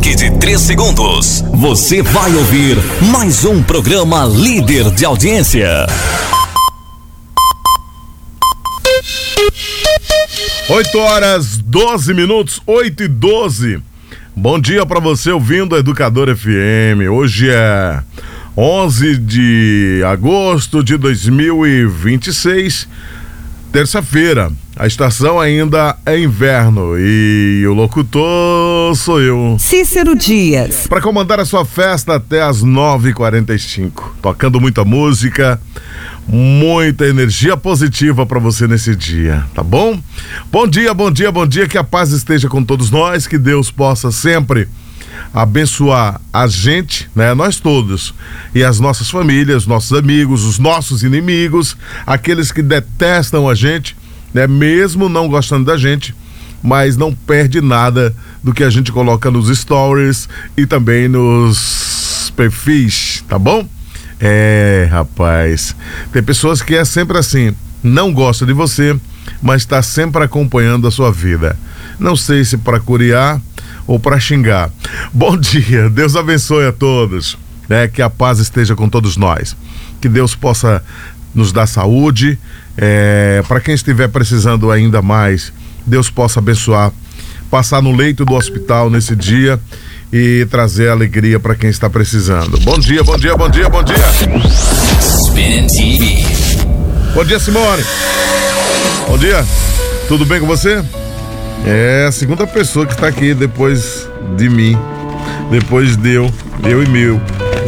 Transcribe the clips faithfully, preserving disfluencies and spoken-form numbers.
toque de três segundos. Você vai ouvir mais um programa líder de audiência. oito horas, doze minutos, oito e doze. Bom dia para você ouvindo a Educador F M. Hoje é onze de agosto de dois mil e vinte e seis, terça-feira. A estação ainda é inverno e o locutor sou eu, Cícero Dias. para comandar a sua festa até as nove e quarenta e cinco, tocando muita música, muita energia positiva para você nesse dia, tá bom? Bom dia, bom dia, bom dia, que a paz esteja com todos nós, que Deus possa sempre abençoar a gente, né? Nós todos, e as nossas famílias, nossos amigos, os nossos inimigos, aqueles que detestam a gente, né? Mesmo não gostando da gente, mas não perde nada do que a gente coloca nos stories e também nos perfis, tá bom? É, rapaz, tem pessoas que é sempre assim, não gosta de você, mas está sempre acompanhando a sua vida. Não sei se para curiar ou para xingar. Bom dia, Deus abençoe a todos, né? Que a paz esteja com todos nós, que Deus possa nos dar saúde, é, para quem estiver precisando ainda mais, Deus possa abençoar, passar no leito do hospital nesse dia e trazer alegria para quem está precisando. Bom dia, bom dia, bom dia, bom dia. Spin T V. Bom dia, Simone. Bom dia, tudo bem com você? É a segunda pessoa que está aqui depois de mim, depois de eu, eu e meu.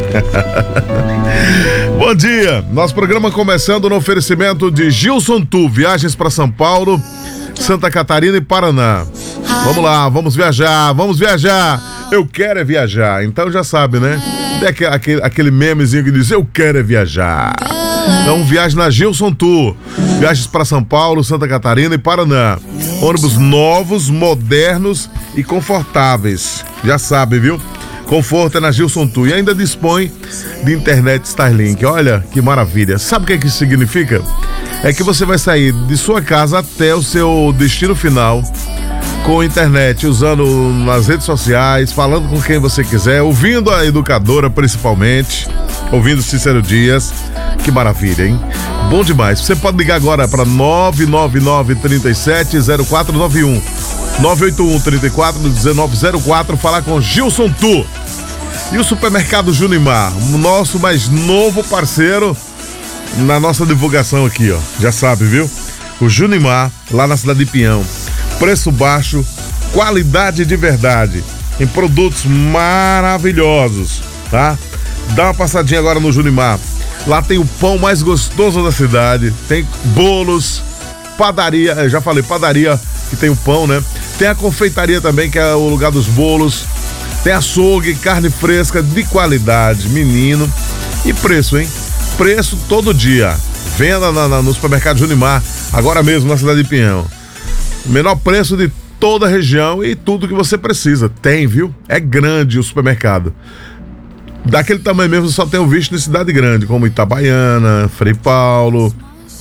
Bom dia, nosso programa começando no oferecimento de Gilson Tu, viagens para São Paulo, Santa Catarina e Paraná. Vamos lá, vamos viajar, vamos viajar. Eu quero é viajar, então já sabe, né? Tem aquele, aquele memezinho que diz, eu quero é viajar. Então, viagem na Gilson Tu, viagens para São Paulo, Santa Catarina e Paraná. Ônibus novos, modernos e confortáveis. Já sabe, viu? Conforto é na Gilson Tu e ainda dispõe de internet Starlink. Olha que maravilha. Sabe o que é que isso significa? É que você vai sair de sua casa até o seu destino final com internet, usando nas redes sociais, falando com quem você quiser, ouvindo a educadora principalmente, ouvindo Cícero Dias. Que maravilha, hein? Bom demais. Você pode ligar agora para nove nove nove, três sete, zero quatro nove um, nove oito um, três quatro, um nove zero quatro, falar com Gilson Tu. E o Supermercado Junimar, o nosso mais novo parceiro na nossa divulgação aqui, ó. Já sabe, viu? O Junimar, lá na cidade de Pinhão. Preço baixo, qualidade de verdade, em produtos maravilhosos, tá? Dá uma passadinha agora no Junimar. Lá tem o pão mais gostoso da cidade, tem bolos, padaria, eu já falei, padaria que tem o pão, né? Tem a confeitaria também, que é o lugar dos bolos. Tem açougue, carne fresca de qualidade, menino. E preço, hein? Preço todo dia. Venda na, na, no Supermercado Junimar, agora mesmo na cidade de Pinhão. Menor preço de toda a região e tudo que você precisa. Tem, viu? É grande o supermercado. Daquele tamanho mesmo só tenho visto em cidade grande, como Itabaiana, Frei Paulo,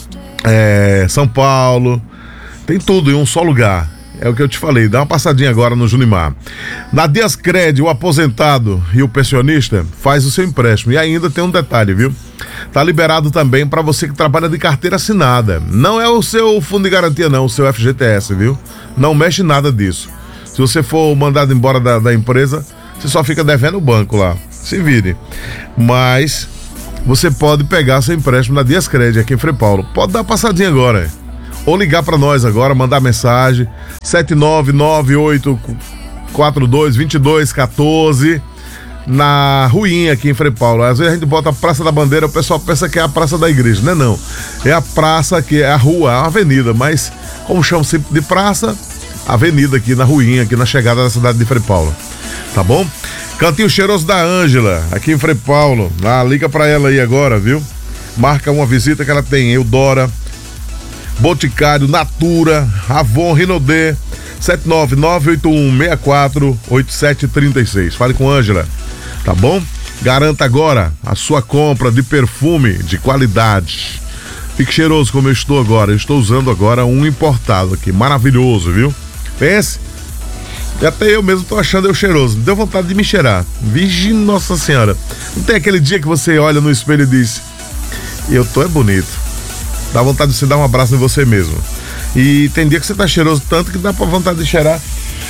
é, São Paulo. Tem tudo em um só lugar. É o que eu te falei, dá uma passadinha agora no Junimar. Na Diascred, o aposentado e o pensionista faz o seu empréstimo. E ainda tem um detalhe, viu? Tá liberado também para você que trabalha de carteira assinada. Não é o seu fundo de garantia não, o seu F G T S, viu? Não mexe nada disso. Se você for mandado embora da, da empresa, você só fica devendo o banco lá. Se vire. Mas você pode pegar seu empréstimo na Diascred aqui em Frei Paulo. Pode dar uma passadinha agora, ou ligar para nós agora, mandar mensagem sete nove nove oito quatro dois, dois dois um quatro na Ruinha aqui em Frei Paulo. Às vezes a gente bota a Praça da Bandeira, o pessoal pensa que é a Praça da Igreja, não é não, é a praça que é a rua, é a avenida, mas como chama sempre de praça, avenida aqui na Ruinha, aqui na chegada da cidade de Frei Paulo, tá bom? Cantinho Cheiroso da Ângela, aqui em Frei Paulo. Ah, liga pra ela aí agora, viu? Marca uma visita que ela tem, Eudora, Boticário, Natura, Avon, Rinodê, sete nove nove oito um seis quatro oito sete três seis. Fale com Ângela, tá bom? Garanta agora a sua compra de perfume de qualidade. Fique cheiroso como eu estou agora. Eu estou usando agora um importado aqui, maravilhoso, viu? Pense. E até eu mesmo tô achando eu cheiroso. Deu vontade de me cheirar. Virgem Nossa Senhora. Não tem aquele dia que você olha no espelho e diz: eu tô é bonito. Dá vontade de você dar um abraço em você mesmo. E tem dia que você tá cheiroso tanto que dá pra vontade de cheirar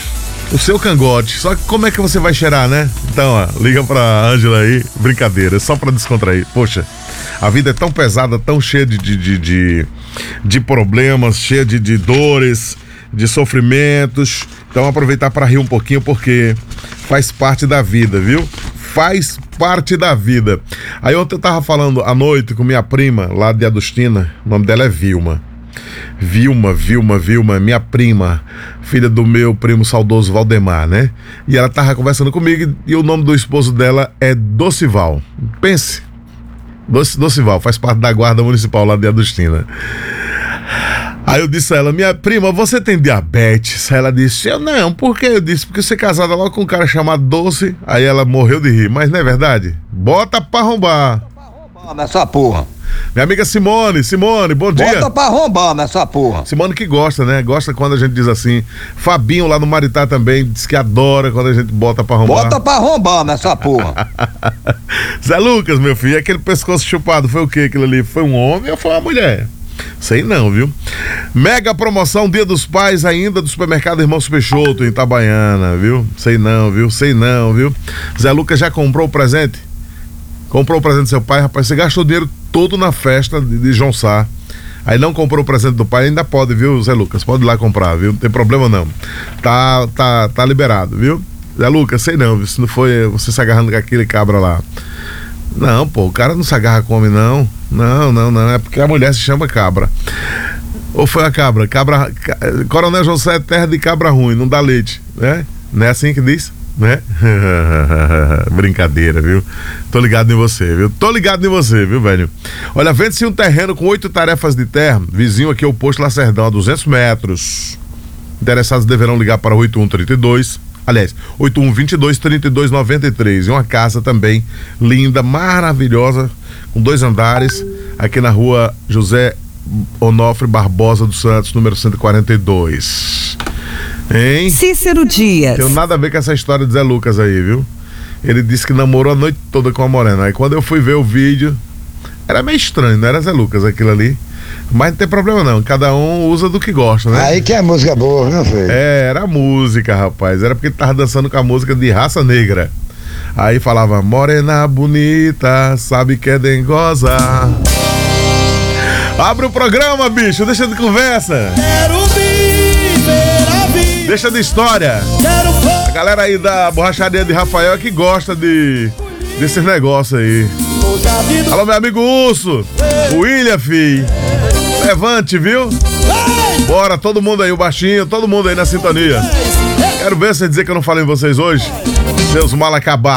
o seu cangote. Só que como é que você vai cheirar, né? Então, ó, liga pra Ângela aí. Brincadeira, só pra descontrair. Poxa, a vida é tão pesada, tão cheia de, de, de, de, de problemas, cheia de, de dores, de sofrimentos. Então aproveitar para rir um pouquinho, porque faz parte da vida, viu? Faz parte da vida. Aí ontem eu tava falando à noite com minha prima lá de Adustina. O nome dela é Vilma. Vilma, Vilma, Vilma, minha prima, filha do meu primo saudoso Valdemar, né? E ela tava conversando comigo e o nome do esposo dela é Docival. Pense, Doce, Docival, faz parte da guarda municipal lá de Adustina. Aí eu disse a ela: minha prima, você tem diabetes? Aí ela disse: eu não. Por quê? Eu disse: porque você é casada logo com um cara chamado Doce. Aí ela morreu de rir. Mas não é verdade? Bota pra arrombar. Bota pra arrombar nessa porra. Minha amiga Simone, Simone, bom dia. Bota pra arrombar nessa porra. Simone que gosta, né? Gosta quando a gente diz assim. Fabinho lá no Maritá também diz que adora quando a gente bota pra arrombar. Bota pra arrombar nessa porra. Zé Lucas, meu filho, aquele pescoço chupado foi o quê? Aquilo ali? Foi um homem ou foi uma mulher? Sei não, viu? Mega promoção Dia dos Pais ainda do supermercado Irmãos Peixoto em Itabaiana, viu? Sei não, viu? Sei não, viu? Zé Lucas já comprou o presente? Comprou o presente do seu pai? Rapaz, você gastou o dinheiro todo na festa de, de João Sá. Aí não comprou o presente do pai, ainda pode, viu, Zé Lucas? Pode ir lá comprar, viu? Não tem problema não. Tá, tá, tá liberado, viu? Zé Lucas, sei não, viu? Se não foi você se agarrando com aquele cabra lá. Não, pô, o cara não se agarra com homem, não. Não, não, não. É porque a mulher se chama cabra. Ou foi a cabra? Cabra. Coronel José é terra de cabra ruim, não dá leite, né? Não é assim que diz? Né? Brincadeira, viu? Tô ligado em você, viu? Tô ligado em você, viu, velho? Olha, vende-se um terreno com oito tarefas de terra, vizinho aqui ao posto Lacerdão, a duzentos metros. Interessados deverão ligar para oito um três dois. Aliás, oito um dois dois, três dois nove três. E uma casa também linda, maravilhosa, com dois andares, aqui na rua José Onofre Barbosa dos Santos, número cento e quarenta e dois. Hein? Cícero Dias. Tem nada a ver com essa história de Zé Lucas aí, viu? Ele disse que namorou a noite toda com a morena. Aí quando eu fui ver o vídeo, era meio estranho, não era Zé Lucas aquilo ali. Mas não tem problema não, cada um usa do que gosta, né? Aí que é música boa, meu filho. É, era música, rapaz. Era porque ele tava dançando com a música de Raça Negra. Aí falava: morena bonita, sabe que é dengosa. Abre o programa, bicho, deixa de conversa. Quero viver a vida. Deixa de história. Quero A galera aí da borracharia de Rafael é que gosta de desses negócios aí. Alô, meu amigo Urso, o William, fi. Levante, viu? Bora, todo mundo aí, o baixinho, todo mundo aí na sintonia. Quero ver você dizer que eu não falei em vocês hoje. Seus mal acabados.